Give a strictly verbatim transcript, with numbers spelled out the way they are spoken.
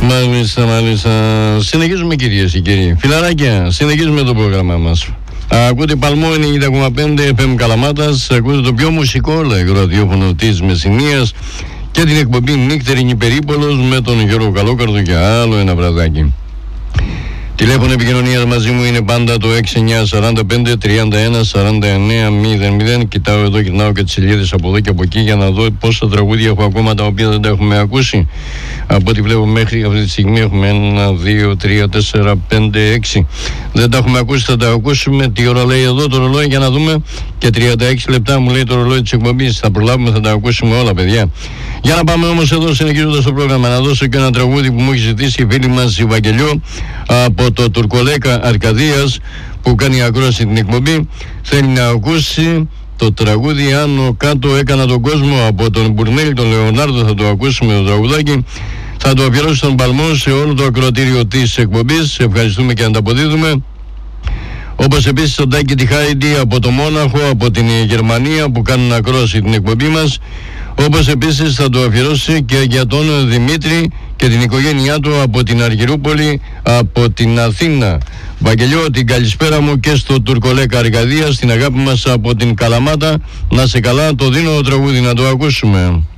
Μάλιστα, μάλιστα. Συνεχίζουμε, κυρίες και κύριοι. Φιλαράκια, συνεχίζουμε το πρόγραμμά μας. Ακούτε Παλμό ενενήντα κόμμα πέντε εφ εμ Καλαμάτας. Ακούτε το πιο μουσικό ραδιόφωνο της Μεσσηνίας και την εκπομπή Νύχτερη Περίπολος με τον Γιώργο Καλόκαρδο και άλλο ένα βραδάκι. Τηλέφωνο επικοινωνίας μαζί μου είναι πάντα το έξι εννιά τέσσερα πέντε τριάντα ένα σαράντα εννέα μηδέν μηδέν. Κοιτάω εδώ, κοιτάω και τις σελίδες από εδώ και από εκεί για να δω πόσα τραγούδια έχω ακόμα τα οποία δεν τα έχουμε ακούσει. Από ό,τι βλέπω μέχρι αυτή τη στιγμή έχουμε ένα, δύο, τρία, τέσσερα, πέντε, έξι. Δεν τα έχουμε ακούσει, θα τα ακούσουμε. Τι ώρα λέει εδώ το ρολόι για να δούμε? Και τριάντα έξι λεπτά μου λέει το ρολόι της εκπομπής. Θα προλάβουμε, θα τα ακούσουμε όλα, παιδιά. Για να πάμε όμως εδώ, συνεχίζοντας το πρόγραμμα, να δώσω και ένα τραγούδι που μου έχει ζητήσει η φίλη μας η Βαγγελιό από το Τουρκολέκα Αρκαδίας που κάνει ακρόαση την εκπομπή. Θέλει να ακούσει το τραγούδι «Άνω κάτω έκανα τον κόσμο» από τον Μπουρνέλη, τον Λεωνάρδο. Θα το ακούσουμε το τραγουδάκι. Θα το αφιερώσει στον Παλμό σε όλο το ακροατήριο της εκπομπής. Ευχαριστούμε και ανταποδίδουμε. Όπως επίσης τον Τάκη τη Χάιντι από το Μόναχο, από την Γερμανία που κάνουν ακρόαση την εκπομπή μας. Όπως επίσης θα το αφιερώσει και για τον Δημήτρη και την οικογένειά του από την Αργυρούπολη, από την Αθήνα. Βαγγελιό, την καλησπέρα μου και στο Τουρκολέκα Αρκαδία, στην αγάπη μας από την Καλαμάτα. Να σε καλά, το δίνω το τραγούδι να το ακούσουμε.